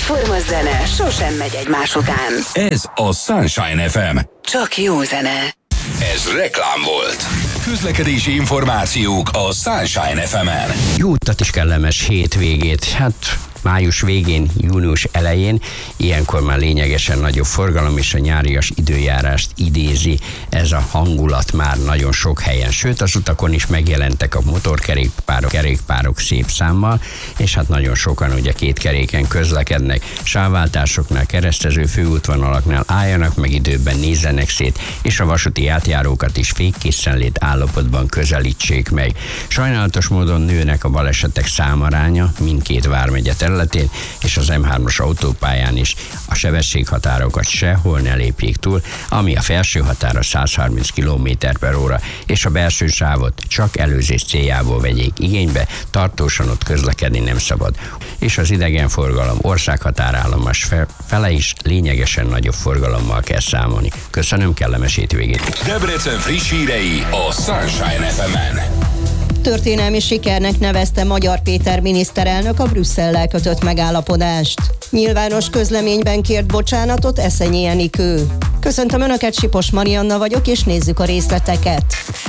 Egyforma zene sosem megy egymás után. Ez a Sunshine FM. Csak jó zene. Ez reklám volt. Közlekedési információk a Sunshine FM-en. Jó utat és kellemes hétvégét. Hát május végén, június elején, ilyenkor már lényegesen nagyobb forgalom és a nyárias időjárást idézi ez a hangulat már nagyon sok helyen. Sőt, az utakon is megjelentek a motorkerékpárok szép számmal, és hát nagyon sokan ugye két keréken közlekednek. Sávváltásoknál, keresztező főútvonalaknál álljanak meg időben, nézzenek szét, és a vasúti átjárókat is fékkészenlét állapotban közelítsék meg. Sajnálatos módon nőnek a balesetek számaránya mindkét vármegye területén, és az M3-as autópályán is a sebességhatárokat sehol ne lépjék túl, ami a felső határa 130 km/h, és a belső sávot csak előzés céljából vegyék igénybe, tartósan ott közlekedni nem szabad. És az idegenforgalom országhatárállomás fele is lényegesen nagyobb forgalommal kell számolni. Köszönöm, kellemes hétvégét! Debrecen friss hírei a Sunshine FM-en. Történelmi sikernek nevezte Magyar Péter miniszterelnök a Brüsszellel kötött megállapodást. Nyilvános közleményben kért bocsánatot Eszenyi Enikő. Köszöntöm Önöket, Sipos Marianna vagyok, és nézzük a részleteket.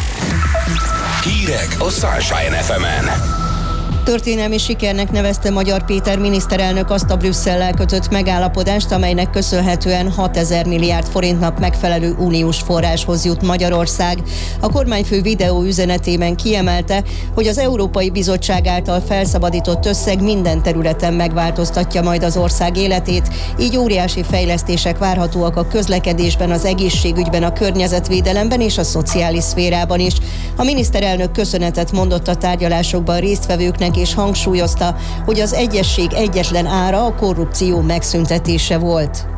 Hírek a Sunshine FM-en. Történelmi sikernek nevezte Magyar Péter miniszterelnök azt a Brüsszellel kötött megállapodást, amelynek köszönhetően 6000 milliárd forintnak megfelelő uniós forráshoz jut Magyarország. A kormányfő videó üzenetében kiemelte, hogy az Európai Bizottság által felszabadított összeg minden területen megváltoztatja majd az ország életét, így óriási fejlesztések várhatóak a közlekedésben, az egészségügyben, a környezetvédelemben és a szociális szférában is. A miniszterelnök köszönetet mondott a tárgyalásokban résztvevőknek, és hangsúlyozta, hogy az egyesség egyetlen ára a korrupció megszüntetése volt.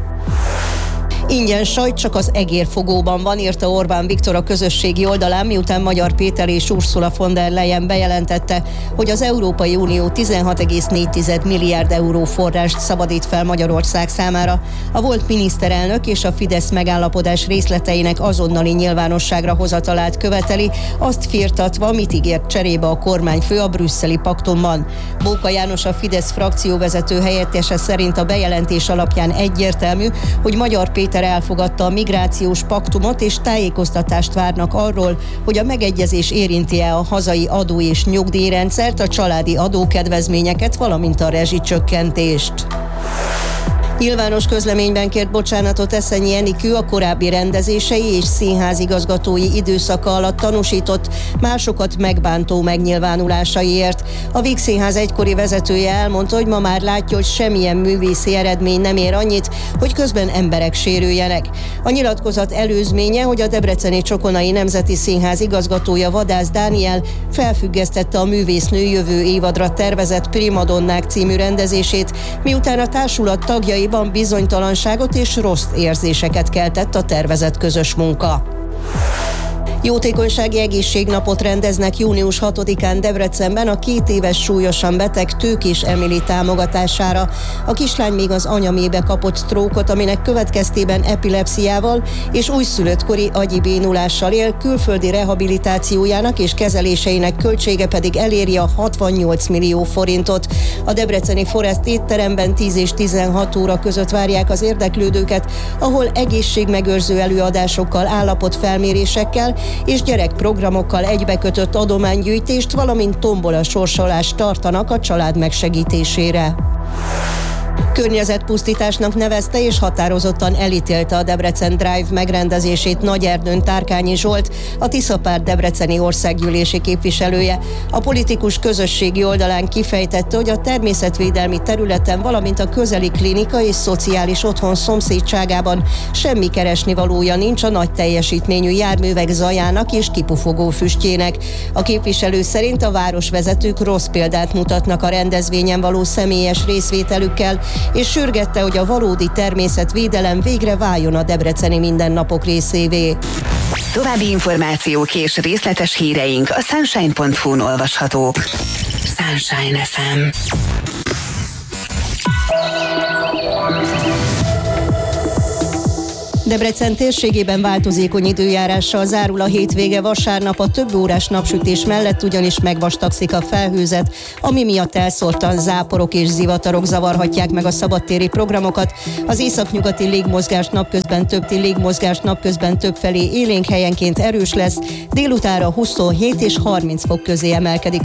Ingyen sajt csak az egérfogóban van, írta Orbán Viktor a közösségi oldalán, miután Magyar Péter és Ursula von der Leyen bejelentette, hogy az Európai Unió 16,4 milliárd euró forrást szabadít fel Magyarország számára. A volt miniszterelnök és a Fidesz megállapodás részleteinek azonnali nyilvánosságra hozatalát követeli, azt firtatva, mit ígért cserébe a kormányfő a brüsszeli paktumban. Bóka János, a Fidesz frakcióvezető helyettese szerint a bejelentés alapján egyértelmű, hogy Magyar Péter elfogadta a migrációs paktumot, és tájékoztatást várnak arról, hogy a megegyezés érinti-e a hazai adó- és nyugdíjrendszert, a családi adókedvezményeket, valamint a rezsicsökkentést. Nyilvános közleményben kért bocsánatot Eszenyi Enikő a korábbi rendezései és színházigazgatói időszaka alatt tanúsított, másokat megbántó megnyilvánulásaiért. A Víg Színház egykori vezetője elmondta, hogy ma már látja, hogy semmilyen művészi eredmény nem ér annyit, hogy közben emberek sérüljenek. A nyilatkozat előzménye, hogy a debreceni Csokonai Nemzeti Színház igazgatója, Vadász Dániel felfüggesztette a művésznő jövő évadra tervezett Primadonnák című rendezését, miután a társulat tagjai bizonytalanságot és rossz érzéseket keltett a tervezett közös munka. Jótékonysági egészségnapot rendeznek június 6-án Debrecenben a 2 éves súlyosan beteg Tőkés Emili támogatására. A kislány még az anyamébe kapott sztrókot, aminek következtében epilepsziával és újszülöttkori agyi bénulással él, külföldi rehabilitációjának és kezeléseinek költsége pedig eléri a 68 millió forintot. A debreceni Forest étteremben 10 és 16 óra között várják az érdeklődőket, ahol egészségmegőrző előadásokkal, állapotfelmérésekkel és gyerekprogramokkal egybekötött adománygyűjtést, valamint tombola sorsolást tartanak a család megsegítésére. Környezetpusztításnak nevezte és határozottan elítélte a Debrecen Drive megrendezését Nagyerdőn Tárkányi Zsolt, a Tiszapárt debreceni országgyűlési képviselője. A politikus közösségi oldalán kifejtette, hogy a természetvédelmi területen, valamint a közeli klinika és szociális otthon szomszédságában semmi keresnivalója nincs a nagy teljesítményű járművek zajának és kipufogó füstjének. A képviselő szerint a városvezetők rossz példát mutatnak a rendezvényen való személyes részvételükkel, és sürgette, hogy a valódi természetvédelem végre váljon a debreceni mindennapok részévé. További információk és részletes híreink a sunshine.hu-n olvashatók. Sunshine FM. Debrecen térségében változékony időjárással zárul a hétvége vasárnap, a több órás napsütés mellett ugyanis megvastagszik a felhőzet, ami miatt elszórtan záporok és zivatarok zavarhatják meg a szabadtéri programokat. Az északnyugati légmozgás napközben többfelé élénk, helyenként erős lesz, délutánra 27 és 30 fok közé emelkedik